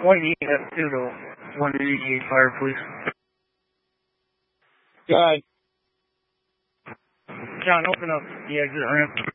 1EF2 to 188 fire, please. Go ahead. John, open up the exit ramp.